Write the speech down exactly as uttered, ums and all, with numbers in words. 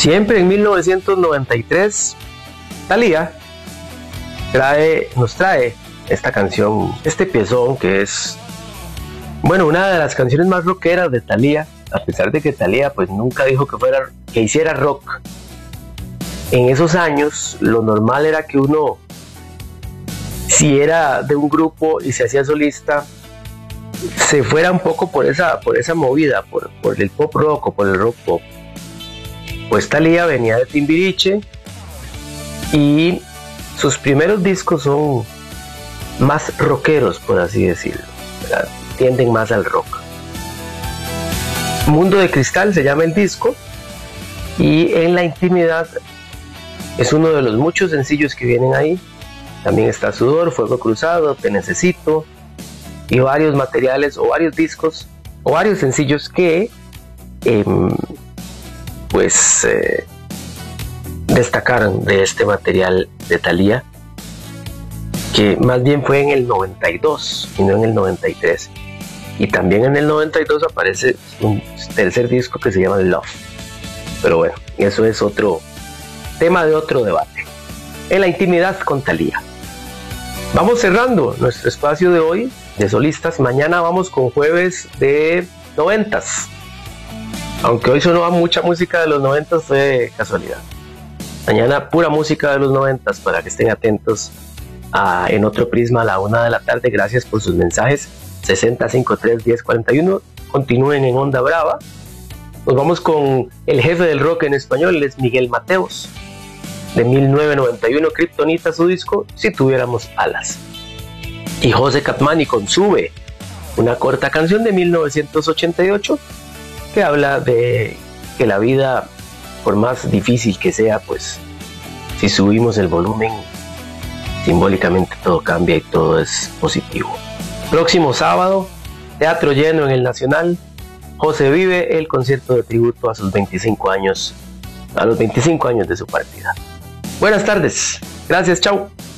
Siempre en mil novecientos noventa y tres, Thalía trae, nos trae esta canción, este piezón que es, bueno, una de las canciones más rockeras de Thalía, a pesar de que Thalía pues nunca dijo que fuera, que hiciera rock. En esos años lo normal era que uno, si era de un grupo y se hacía solista, se fuera un poco por esa, por esa movida, por, por el pop rock o por el rock pop. Pues Thalía venía de Timbiriche y sus primeros discos son más rockeros, por así decirlo, ¿verdad? Tienden más al rock. Mundo de Cristal se llama el disco, y En la Intimidad es uno de los muchos sencillos que vienen ahí. También está Sudor, Fuego Cruzado, Te Necesito y varios materiales o varios discos o varios sencillos que eh, pues eh, destacaron de este material de Thalía, que más bien fue en el noventa y dos y no en el noventa y tres. Y también en el noventa y dos aparece un tercer disco que se llama Love. Pero bueno, eso es otro tema de otro debate. En la Intimidad con Thalía. Vamos cerrando nuestro espacio de hoy de solistas. Mañana vamos con jueves de noventas. Aunque hoy sonó mucha música de los noventas, fue casualidad. Mañana pura música de los noventas, para que estén atentos a En Otro Prisma a la una de la tarde. Gracias por sus mensajes. sesenta, cincuenta y tres, diez, cuarenta y uno. Continúen en Onda Brava. Nos vamos con el jefe del rock en español, es Miguel Mateos, de mil novecientos noventa y uno, Kriptonita, su disco Si Tuviéramos Alas. Y José Capmany con Sube, una corta canción de mil novecientos ochenta y ocho que habla de que la vida, por más difícil que sea, pues si subimos el volumen, simbólicamente todo cambia y todo es positivo. Próximo sábado, teatro lleno en el Nacional. José Vive, el concierto de tributo a sus veinticinco años, a los veinticinco años de su partida. Buenas tardes, gracias, chao.